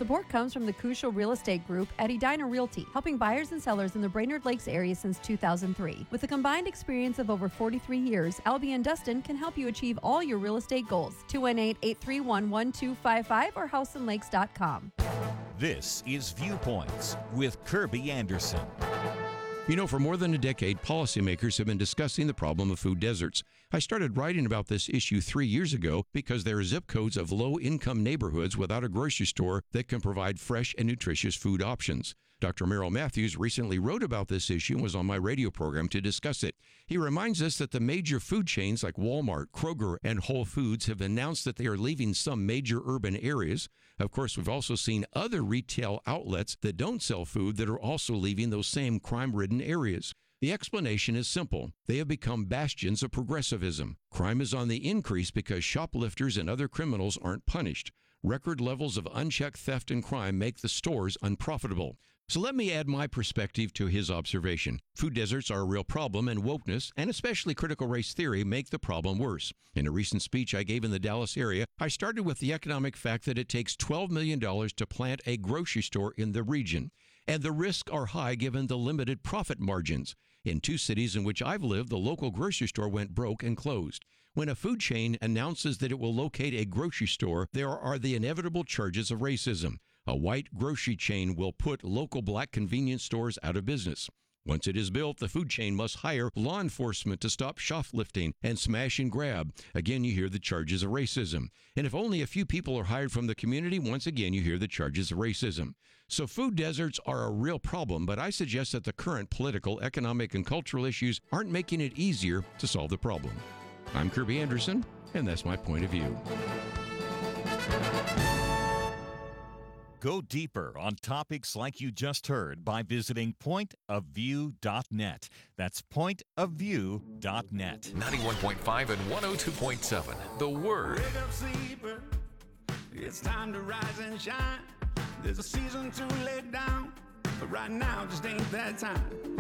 Support comes from the Crucial Real Estate Group at Edina Realty, helping buyers and sellers in the Brainerd Lakes area since 2003. With a combined experience of over 43 years, Albie and Dustin can help you achieve all your real estate goals. 218-831-1255 or houseandlakes.com. This is Viewpoints with Kirby Anderson. You know, for more than a decade, policymakers have been discussing the problem of food deserts. I started writing about this issue 3 years ago because there are zip codes of low-income neighborhoods without a grocery store that can provide fresh and nutritious food options. Dr. Merrill Matthews recently wrote about this issue and was on my radio program to discuss it. He reminds us that the major food chains like Walmart, Kroger, and Whole Foods have announced that they are leaving some major urban areas. Of course, we've also seen other retail outlets that don't sell food that are also leaving those same crime-ridden areas. The explanation is simple. They have become bastions of progressivism. Crime is on the increase because shoplifters and other criminals aren't punished. Record levels of unchecked theft and crime make the stores unprofitable. So let me add my perspective to his observation. Food deserts are a real problem, and wokeness, and especially critical race theory, make the problem worse. In a recent speech I gave in the Dallas area, I started with the economic fact that it takes $12 million to plant a grocery store in the region, and the risks are high given the limited profit margins. In 2 cities in which I've lived, the local grocery store went broke and closed. When a food chain announces that it will locate a grocery store, there are the inevitable charges of racism. A white grocery chain will put local black convenience stores out of business. Once it is built, the food chain must hire law enforcement to stop shoplifting and smash and grab. Again, you hear the charges of racism. And if only a few people are hired from the community, once again, you hear the charges of racism. So food deserts are a real problem, but I suggest that the current political, economic, and cultural issues aren't making it easier to solve the problem. I'm Kirby Anderson, and that's my point of view. Go deeper on topics like you just heard by visiting pointofview.net. That's pointofview.net. 91.5 and 102.7. The Word. Wake up, sleeper. It's time to rise and shine. There's a season to lay down, but right now just ain't that time.